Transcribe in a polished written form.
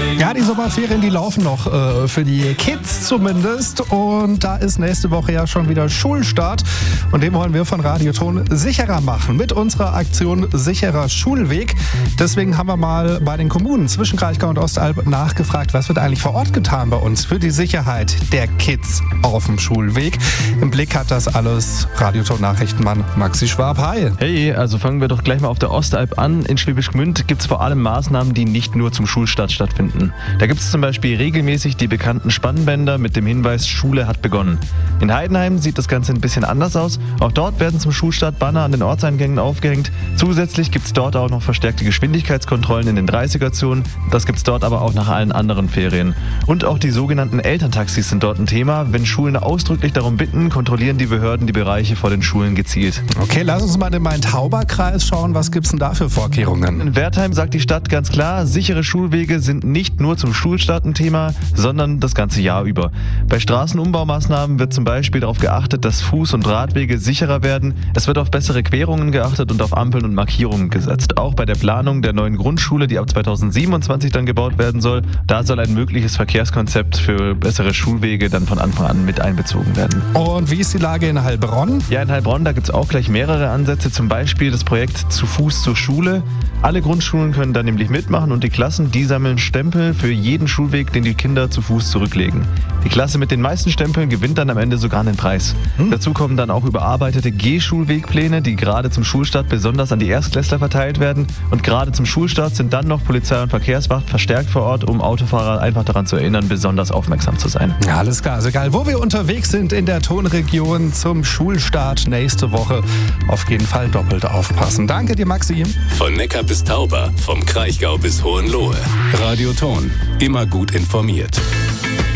Ja, die Sommerferien, die laufen noch für die Kids zumindest. Und da ist nächste Woche ja schon wieder Schulstart. Und den wollen wir von Radioton sicherer machen mit unserer Aktion Sicherer Schulweg. Deswegen haben wir mal bei den Kommunen zwischen Kraichgau und Ostalb nachgefragt, was wird eigentlich vor Ort getan bei uns für die Sicherheit der Kids auf dem Schulweg. Im Blick hat das alles Radioton-Nachrichtenmann Maxi Schwab. Hi. Hey, also fangen wir doch gleich mal auf der Ostalb an. In Schwäbisch Gmünd gibt es vor allem Maßnahmen, die nicht nur zum Schulstart stattfinden. Da gibt es zum Beispiel regelmäßig die bekannten Spannbänder mit dem Hinweis, Schule hat begonnen. In Heidenheim sieht das Ganze ein bisschen anders aus. Auch dort werden zum Schulstart Banner an den Ortseingängen aufgehängt. Zusätzlich gibt es dort auch noch verstärkte Geschwindigkeitskontrollen in den 30er-Zonen. Das gibt es dort aber auch nach allen anderen Ferien. Und auch die sogenannten Elterntaxis sind dort ein Thema. Wenn Schulen ausdrücklich darum bitten, kontrollieren die Behörden die Bereiche vor den Schulen gezielt. Okay, lass uns mal in den Main-Tauber-Kreis schauen. Was gibt es denn da für Vorkehrungen? In Wertheim sagt die Stadt ganz klar, sichere Schulwege sind nicht nur zum Schulstart ein Thema, sondern das ganze Jahr über. Bei Straßenumbaumaßnahmen wird zum Beispiel darauf geachtet, dass Fuß- und Radwege sicherer werden. Es wird auf bessere Querungen geachtet und auf Ampeln und Markierungen gesetzt. Auch bei der Planung der neuen Grundschule, die ab 2027 dann gebaut werden soll, da soll ein mögliches Verkehrskonzept für bessere Schulwege dann von Anfang an mit einbezogen werden. Und wie ist die Lage in Heilbronn? Ja, in Heilbronn, da gibt es auch gleich mehrere Ansätze, zum Beispiel das Projekt Zu Fuß zur Schule. Alle Grundschulen können da nämlich mitmachen und die Klassen, die sammeln Stempel für jeden Schulweg, den die Kinder zu Fuß zurücklegen. Die Klasse mit den meisten Stempeln gewinnt dann am Ende sogar einen Preis. Dazu kommen dann auch überarbeitete Gehschulwegpläne, die gerade zum Schulstart besonders an die Erstklässler verteilt werden. Und gerade zum Schulstart sind dann noch Polizei und Verkehrswacht verstärkt vor Ort, um Autofahrer einfach daran zu erinnern, besonders aufmerksam zu sein. Ja, alles klar. Also egal, wo wir unterwegs sind in der Tonregion zum Schulstart nächste Woche, auf jeden Fall doppelt aufpassen. Danke dir, Maxi. Von Neckar bis Tauber, vom Kraichgau bis Hohenlohe. Radioton, immer gut informiert.